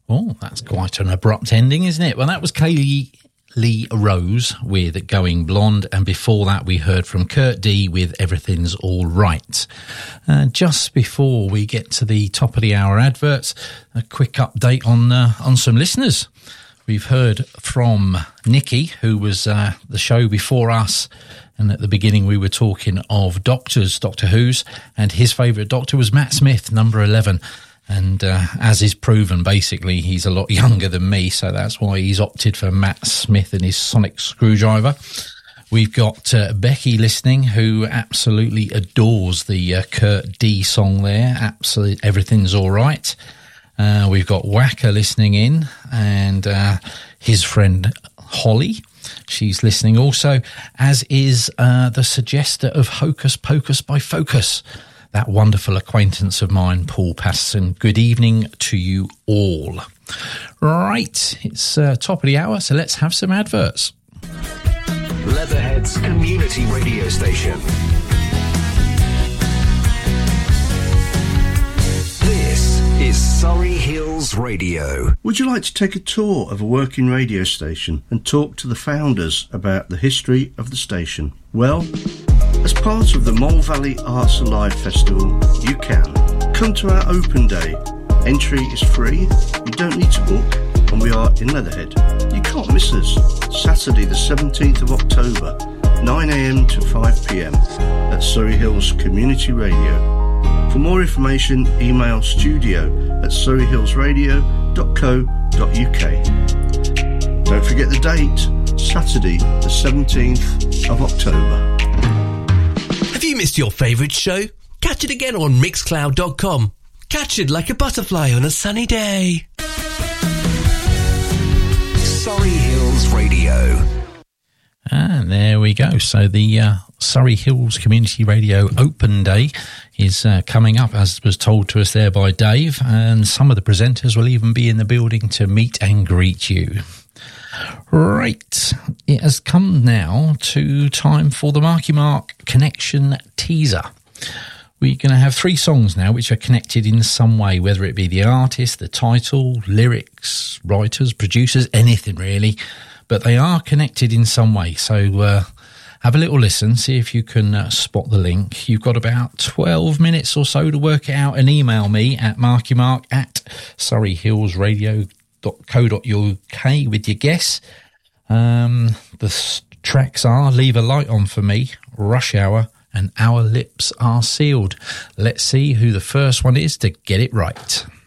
Oh, that's quite an abrupt ending, isn't it? Well, that was Kaylee Lee Rose with Going Blonde, and before that we heard from Kurt D with Everything's All Right. Just before we get to the top of the hour adverts, a quick update on some listeners. We've heard from Nikki, who was the show before us, and at the beginning we were talking of doctors, Doctor Who's, and his favourite doctor was Matt Smith, number 11. And as is proven, basically, he's a lot younger than me, so that's why he's opted for Matt Smith and his sonic screwdriver. We've got Becky listening, who absolutely adores the Kurt D song there. Absolutely, Everything's All Right. We've got Wacker listening in, and his friend Holly. She's listening also, as is the suggester of Hocus Pocus by Focus, that wonderful acquaintance of mine, Paul Patterson. Good evening to you all. Right, it's top of the hour, so let's have some adverts. Leatherhead's community radio station. This is Surrey Hills Radio. Would you like to take a tour of a working radio station and talk to the founders about the history of the station? Well, as part of the Mole Valley Arts Alive Festival, you can. Come to our open day. Entry is free, you don't need to book, and we are in Leatherhead. You can't miss us. Saturday the 17th of October, 9 a.m. to 5 p.m. at Surrey Hills Community Radio. For more information, email studio@surreyhillsradio.co.uk. Don't forget the date, Saturday the 17th of October. Have you missed your favourite show? Catch it again on Mixcloud.com. Catch it like a butterfly on a sunny day. Surrey Hills Radio. And there we go. So the Surrey Hills Community Radio Open Day is coming up, as was told to us there by Dave, and some of the presenters will even be in the building to meet and greet you. Right, it has come now to time for the Marky Mark Connection teaser. We're going to have 3 songs now which are connected in some way, whether it be the artist, the title, lyrics, writers, producers, anything really, but they are connected in some way. So have a little listen, see if you can spot the link. You've got about 12 minutes or so to work it out, and email me at markymark@surreyhillsradio.co.uk with your guess. The tracks are Leave a Light On For Me, Rush Hour, and Our Lips Are Sealed. Let's see who the first one is to get it right.